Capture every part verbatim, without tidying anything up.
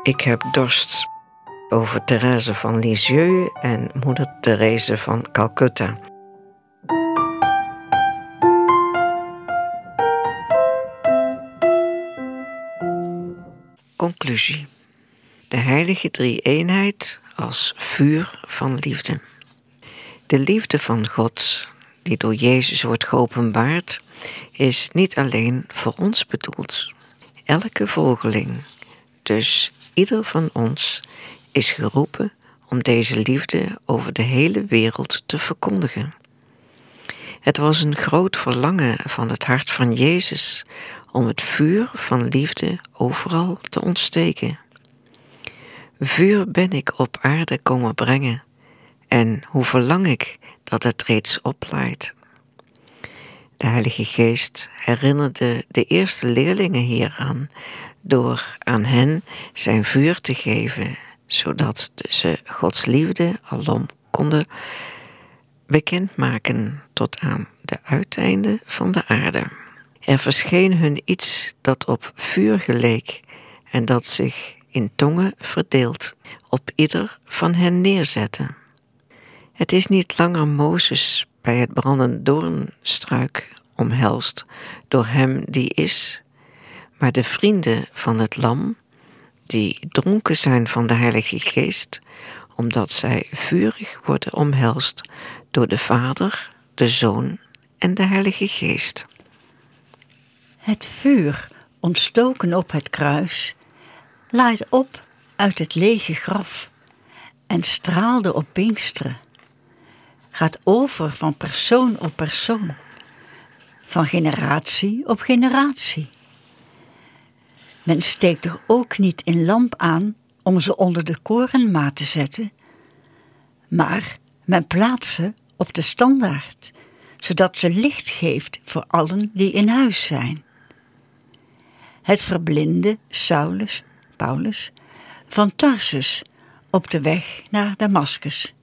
Ik heb dorst. Over Thérèse van Lisieux en moeder Therese van Calcutta. Conclusie. De heilige drie-eenheid als vuur van liefde. De liefde van God, die door Jezus wordt geopenbaard, is niet alleen voor ons bedoeld. Elke volgeling, dus ieder van ons, is geroepen om deze liefde over de hele wereld te verkondigen. Het was een groot verlangen van het hart van Jezus om het vuur van liefde overal te ontsteken. Vuur ben ik op aarde komen brengen, en hoe verlang ik dat het reeds oplaait. De Heilige Geest herinnerde de eerste leerlingen hieraan door aan hen zijn vuur te geven, zodat ze Gods liefde alom konden bekendmaken tot aan de uiteinden van de aarde. Er verscheen hun iets dat op vuur geleek en dat zich in tongen verdeeld op ieder van hen neerzette. Het is niet langer Mozes bij het brandende doornstruik omhelst door hem die is, maar de vrienden van het lam, die dronken zijn van de Heilige Geest, omdat zij vurig worden omhelst door de Vader, de Zoon en de Heilige Geest. Het vuur, ontstoken op het kruis, laait op uit het lege graf en straalde op Pinksteren, gaat over van persoon op persoon, van generatie op generatie. Men steekt er ook niet een lamp aan om ze onder de korenmaat te zetten, maar men plaatst ze op de standaard, zodat ze licht geeft voor allen die in huis zijn. Het verblindde Saulus, Paulus, van Tarsus op de weg naar Damaskus.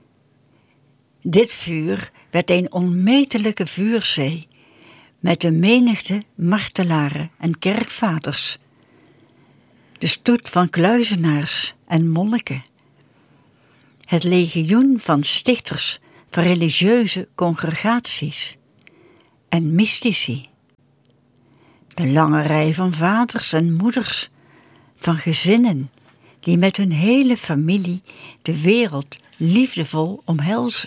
Dit vuur werd een onmetelijke vuurzee met de menigte martelaren en kerkvaders, de stoet van kluizenaars en monniken, het legioen van stichters van religieuze congregaties en mystici, de lange rij van vaders en moeders van gezinnen die met hun hele familie de wereld liefdevol omhelzen.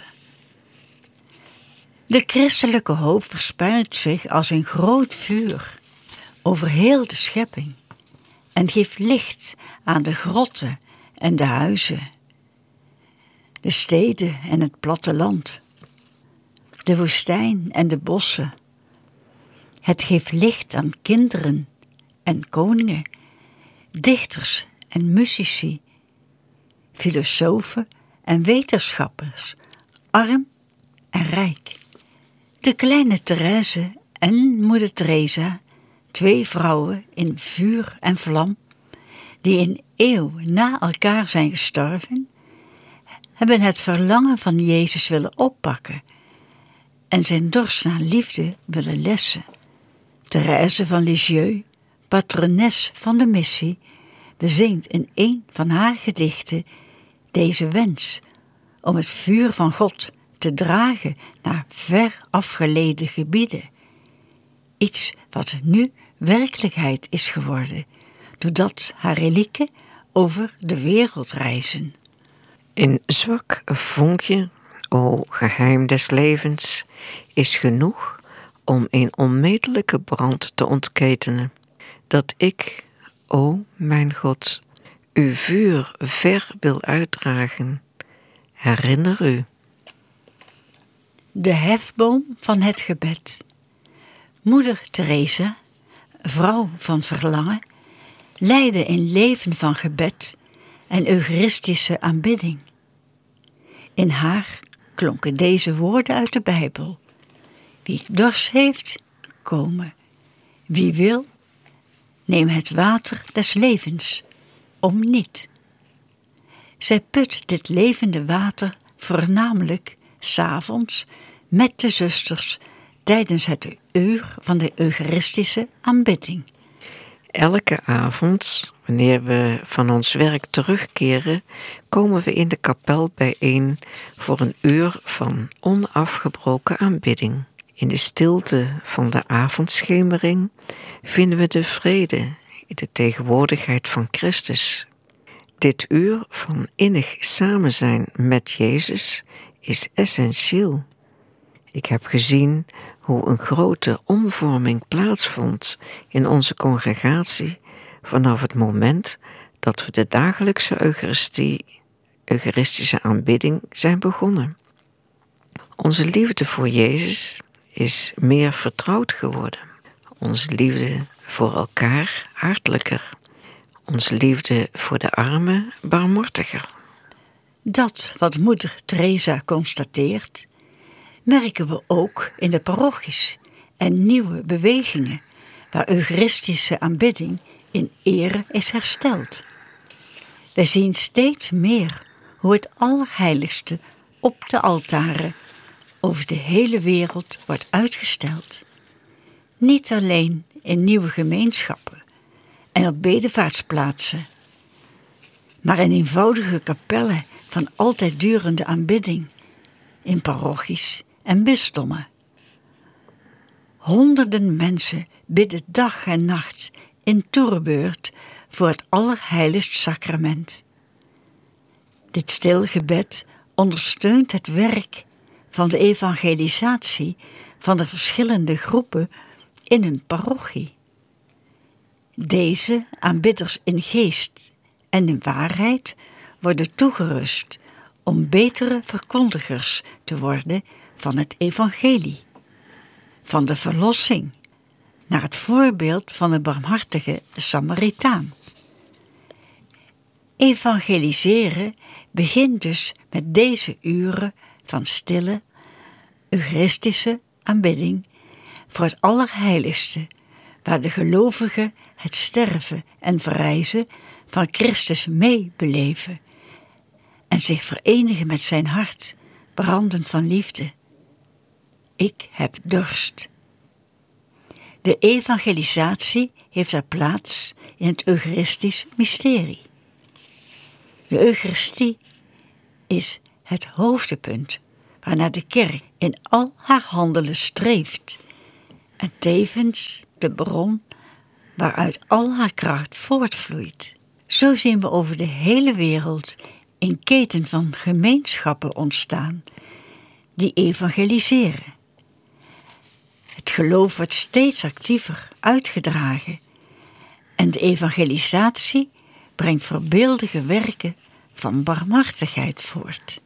De christelijke hoop verspreidt zich als een groot vuur over heel de schepping en geeft licht aan de grotten en de huizen, de steden en het platteland, de woestijn en de bossen. Het geeft licht aan kinderen en koningen, dichters en muzici, filosofen en wetenschappers, arm en rijk. De kleine Thérèse en moeder Teresa, twee vrouwen in vuur en vlam, die een eeuw na elkaar zijn gestorven, hebben het verlangen van Jezus willen oppakken en zijn dorst naar liefde willen lessen. Thérèse van Lisieux, patrones van de missie, bezingt in een van haar gedichten deze wens om het vuur van God te dragen naar ver afgelegen gebieden. Iets wat nu werkelijkheid is geworden, doordat haar relieken over de wereld reizen. Een zwak vonkje, o geheim des levens, is genoeg om een onmetelijke brand te ontketenen, dat ik, o mijn God, uw vuur ver wil uitdragen. Herinner u. De hefboom van het gebed. Moeder Teresa, vrouw van verlangen, leidde een leven van gebed en eucharistische aanbidding. In haar klonken deze woorden uit de Bijbel: wie dorst heeft, komen. Wie wil, neem het water des levens, om niet. Zij put dit levende water voornamelijk 's avonds met de zusters tijdens het uur van de eucharistische aanbidding. Elke avond, wanneer we van ons werk terugkeren, komen we in de kapel bijeen voor een uur van onafgebroken aanbidding. In de stilte van de avondschemering vinden we de vrede in de tegenwoordigheid van Christus. Dit uur van innig samen zijn met Jezus is essentieel. Ik heb gezien hoe een grote omvorming plaatsvond in onze congregatie vanaf het moment dat we de dagelijkse Eucharistie, Eucharistische aanbidding zijn begonnen. Onze liefde voor Jezus is meer vertrouwd geworden. Onze liefde voor elkaar hartelijker. Onze liefde voor de armen barmhartiger. Dat wat moeder Teresa constateert, merken we ook in de parochies en nieuwe bewegingen waar Eucharistische aanbidding in ere is hersteld. We zien steeds meer hoe het Allerheiligste op de altaren over de hele wereld wordt uitgesteld. Niet alleen in nieuwe gemeenschappen en op bedevaartsplaatsen, maar in eenvoudige kapellen van altijd durende aanbidding, in parochies en bisdommen. Honderden mensen bidden dag en nacht in toerbeurt voor het Allerheiligst sacrament. Dit stilgebed ondersteunt het werk van de evangelisatie van de verschillende groepen in een parochie. Deze aanbidders in geest en in waarheid worden toegerust om betere verkondigers te worden van het evangelie, van de verlossing, naar het voorbeeld van de barmhartige Samaritaan. Evangeliseren begint dus met deze uren van stille, eucharistische aanbidding voor het Allerheiligste, waar de gelovigen het sterven en verrijzen van Christus meebeleven en zich verenigen met zijn hart, brandend van liefde. Ik heb dorst. De evangelisatie heeft haar plaats in het Eucharistisch mysterie. De Eucharistie is het hoogtepunt waarnaar de kerk in al haar handelen streeft en tevens de bron waaruit al haar kracht voortvloeit. Zo zien we over de hele wereld een keten van gemeenschappen ontstaan die evangeliseren. Het geloof wordt steeds actiever uitgedragen en de evangelisatie brengt voorbeeldige werken van barmhartigheid voort.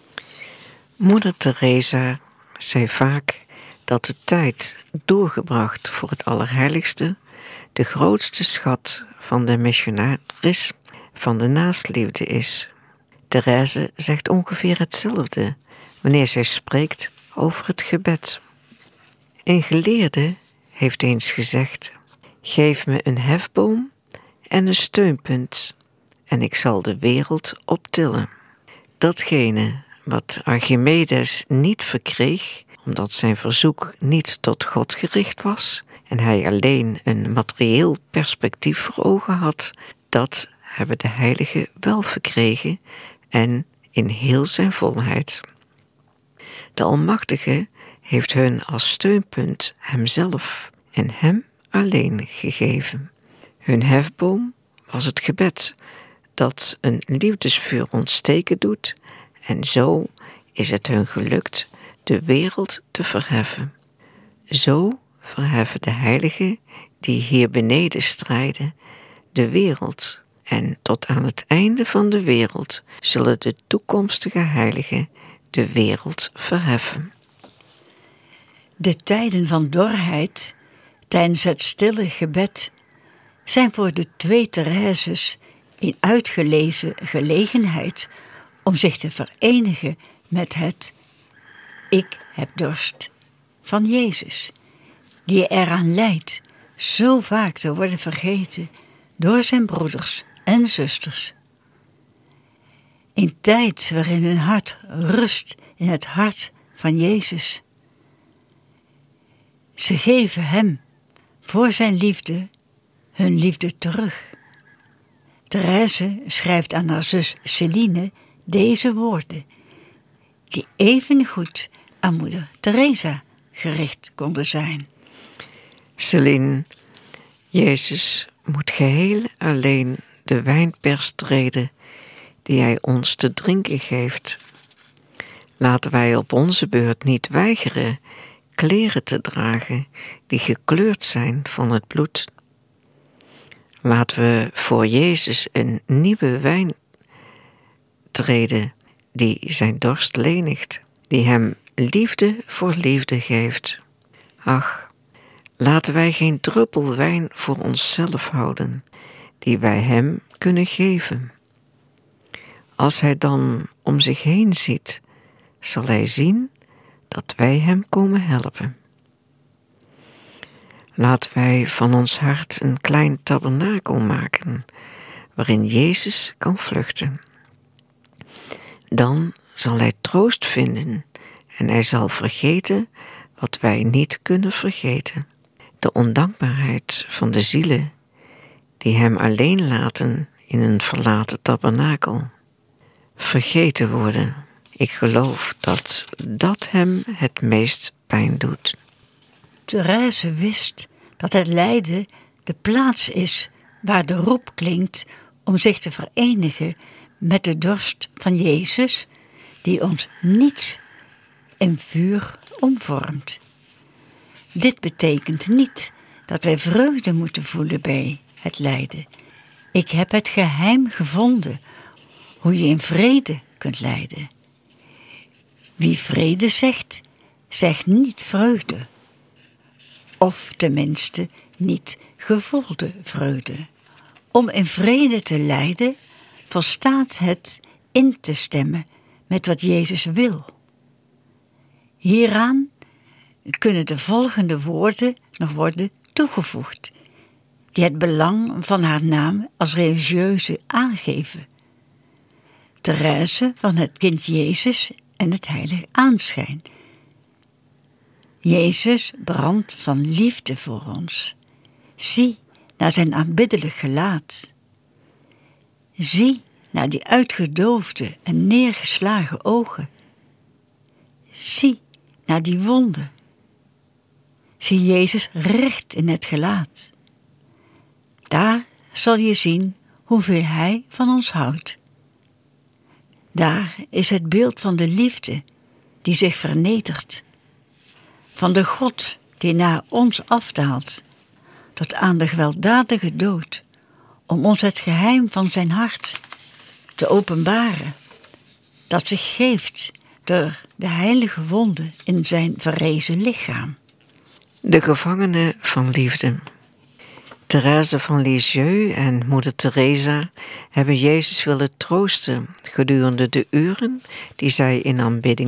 Moeder Teresa zei vaak dat de tijd doorgebracht voor het Allerheiligste de grootste schat van de missionaris van de naastliefde is. Therese zegt ongeveer hetzelfde wanneer zij spreekt over het gebed. Een geleerde heeft eens gezegd: geef me een hefboom en een steunpunt en ik zal de wereld optillen. Datgene wat Archimedes niet verkreeg, omdat zijn verzoek niet tot God gericht was en hij alleen een materieel perspectief voor ogen had, dat hebben de heiligen wel verkregen en in heel zijn volheid. De Almachtige heeft hun als steunpunt hemzelf en hem alleen gegeven. Hun hefboom was het gebed dat een liefdesvuur ontsteken doet en zo is het hun gelukt de wereld te verheffen. Zo verheffen de heiligen die hier beneden strijden de wereld en tot aan het einde van de wereld zullen de toekomstige heiligen de wereld verheffen. De tijden van dorheid tijdens het stille gebed zijn voor de twee Thereses een uitgelezen gelegenheid om zich te verenigen met het ik heb dorst van Jezus, die eraan leidt zo vaak te worden vergeten door zijn broeders en zusters. Een tijd waarin hun hart rust in het hart van Jezus. Ze geven hem voor zijn liefde hun liefde terug. Therese schrijft aan haar zus Celine deze woorden, die evengoed aan moeder Teresa gericht konden zijn. Celine, Jezus moet geheel alleen de wijnpers treden die hij ons te drinken geeft. Laten wij op onze beurt niet weigeren kleren te dragen die gekleurd zijn van het bloed. Laten we voor Jezus een nieuwe wijn treden die zijn dorst lenigt, die hem liefde voor liefde geeft. Ach, laten wij geen druppel wijn voor onszelf houden, die wij hem kunnen geven. Als hij dan om zich heen ziet, zal hij zien dat wij hem komen helpen. Laten wij van ons hart een klein tabernakel maken, waarin Jezus kan vluchten. Dan zal hij troost vinden en hij zal vergeten wat wij niet kunnen vergeten. De ondankbaarheid van de zielen die hem alleen laten in een verlaten tabernakel. Vergeten worden. Ik geloof dat dat hem het meest pijn doet. Therese wist dat het lijden de plaats is waar de roep klinkt om zich te verenigen met de dorst van Jezus, die ons niets in vuur omvormt. Dit betekent niet dat wij vreugde moeten voelen bij het lijden. Ik heb het geheim gevonden hoe je in vrede kunt lijden. Wie vrede zegt, zegt niet vreugde. Of tenminste niet gevoelde vreugde. Om in vrede te lijden, volstaat het in te stemmen met wat Jezus wil. Hieraan kunnen de volgende woorden nog worden toegevoegd, die het belang van haar naam als religieuze aangeven. Therese van het kind Jezus en het heilig aanschijn. Jezus brandt van liefde voor ons. Zie naar zijn aanbiddelijk gelaat. Zie naar die uitgedoofde en neergeslagen ogen. Zie naar die wonden. Zie Jezus recht in het gelaat. Daar zal je zien hoeveel hij van ons houdt. Daar is het beeld van de liefde die zich vernedert. Van de God die naar ons afdaalt, tot aan de gewelddadige dood, om ons het geheim van zijn hart te openbaren, dat zich geeft door de heilige wonden in zijn verrezen lichaam. De gevangene van liefde. Therese van Lisieux en moeder Teresa hebben Jezus willen troosten gedurende de uren die zij in aanbidding